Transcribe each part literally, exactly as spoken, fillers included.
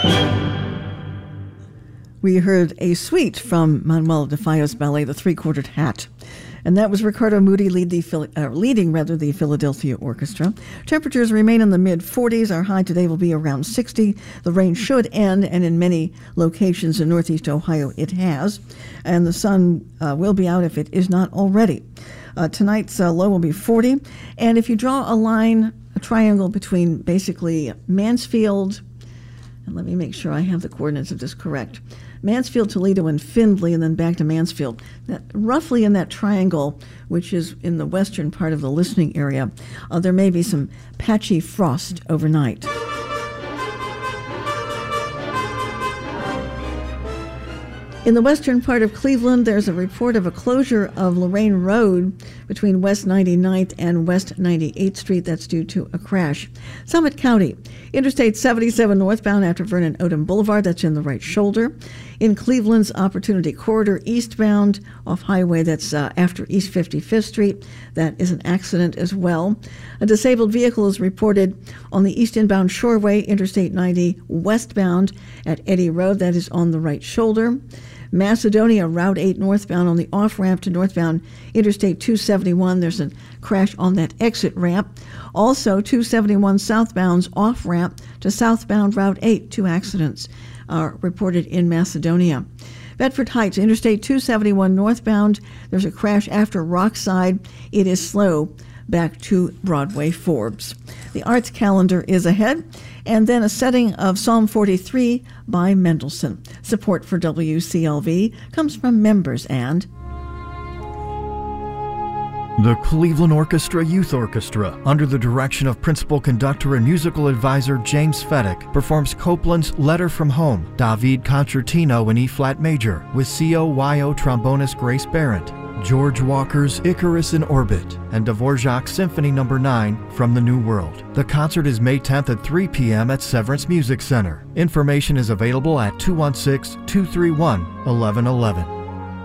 We heard a suite from Manuel de Falla's ballet, The Three-Quartered Hat. And that was Ricardo Moody lead the, uh, leading rather the Philadelphia Orchestra. Temperatures remain in the mid forties. Our high today will be around sixty. The rain should end, and in many locations in northeast Ohio it has. And the sun uh, will be out if it is not already. Uh, tonight's uh, low will be forty. And if you draw a line, a triangle between basically Mansfield, and let me make sure I have the coordinates of this correct, Mansfield, Toledo, and Findlay, and then back to Mansfield. That, roughly in that triangle, which is in the western part of the listening area, uh, there may be some patchy frost overnight. In the western part of Cleveland, there's a report of a closure of Lorraine Road between West ninety-ninth and West ninety-eighth Street. That's due to a crash. Summit County, Interstate seventy-seven northbound after Vernon Odom Boulevard. That's in the right shoulder. In Cleveland's Opportunity Corridor eastbound off highway, that's uh, after East fifty-fifth Street. That is an accident as well. A disabled vehicle is reported on the east inbound Shoreway, Interstate ninety westbound at Eddy Road. That is on the right shoulder. Macedonia, Route eight northbound on the off-ramp to northbound Interstate two seventy-one. There's a crash on that exit ramp. Also, two seventy-one southbound's off-ramp to southbound Route eight. Two accidents are reported in Macedonia. Bedford Heights, Interstate two seventy-one northbound. There's a crash after Rockside. It is slow back to Broadway Forbes. The arts calendar is ahead, and then a setting of Psalm forty-three by Mendelssohn. Support for W C L V comes from members and the Cleveland Orchestra Youth Orchestra, under the direction of principal conductor and musical advisor James Fedek, performs Copland's Letter from Home, David Concertino in E-flat major, with C O Y O trombonist Grace Barrett, George Walker's Icarus in Orbit, and Dvorak's Symphony Number nine from the New World. The concert is May tenth at three p.m. at Severance Music Center. Information is available at two one six, two three one, one one one one.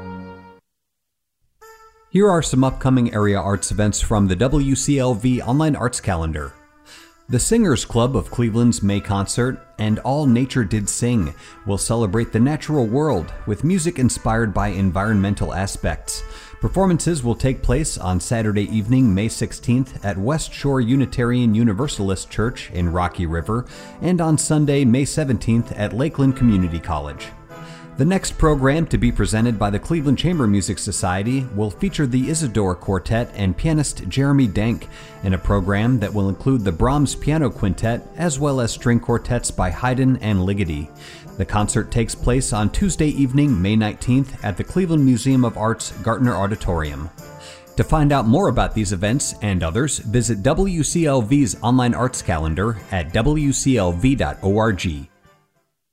Here are some upcoming area arts events from the W C L V Online Arts Calendar. The Singers Club of Cleveland's May concert, And All Nature Did Sing, will celebrate the natural world with music inspired by environmental aspects. Performances will take place on Saturday evening, May sixteenth at West Shore Unitarian Universalist Church in Rocky River, and on Sunday, May seventeenth at Lakeland Community College. The next program to be presented by the Cleveland Chamber Music Society will feature the Isidore Quartet and pianist Jeremy Dank in a program that will include the Brahms Piano Quintet as well as string quartets by Haydn and Ligeti. The concert takes place on Tuesday evening, May nineteenth at the Cleveland Museum of Art's Gartner Auditorium. To find out more about these events and others, visit W C L V's online arts calendar at W C L V dot org.